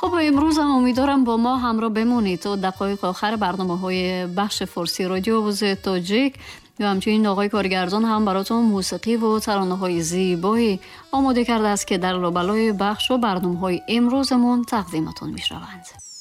خب امروز هم امیدوارم با ما همراه بمونید تا دقایق آخر برنامه‌های بخش فارسی رادیو آواز تاجیک و همچنین آقای کارگردان هم براتون موسیقی و ترانه‌های زیبایی آماده کرده است که در لابلای بخش و برنامه‌های امروزمون تقدیمتون می‌شوند.